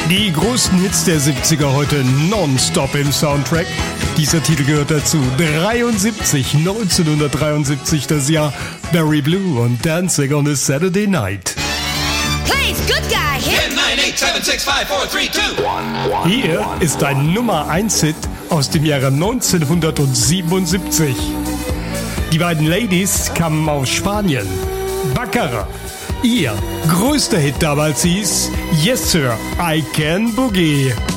Die größten Hits der 70er heute nonstop im Soundtrack. Dieser Titel gehört dazu. 1973, das Jahr. Barry Blue und Dancing on a Saturday Night. Plays Good Guy Hit. 9, 8, 7, 6, 5, 4, 3, 2, 1. Hier ist ein Nummer 1 Hit aus dem Jahre 1977. Die beiden Ladies kamen aus Spanien. Baccara. Ihr größter Hit damals hieß Yes Sir, I Can Boogie.